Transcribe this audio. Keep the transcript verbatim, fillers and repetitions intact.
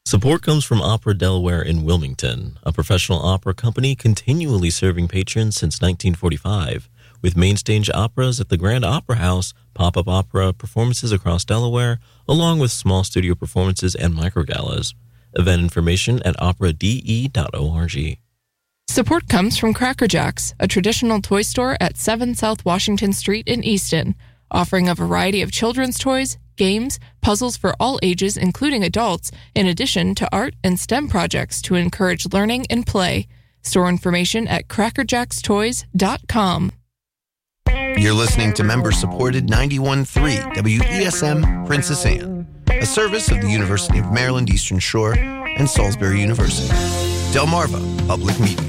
Support comes from Opera Delaware in Wilmington, a professional opera company continually serving patrons since nineteen forty-five, with main stage operas at the Grand Opera House, pop-up opera performances across Delaware, along with small studio performances and microgalas. Event information at opera d e dot org. Support comes from Cracker Jacks, a traditional toy store at seven South Washington Street in Easton, offering a variety of children's toys, games, puzzles for all ages, including adults, in addition to art and STEM projects to encourage learning and play. Store information at cracker jacks toys dot com. You're listening to member-supported ninety-one point three W E S M Princess Anne, a service of the University of Maryland Eastern Shore and Salisbury University. Delmarva Public Media.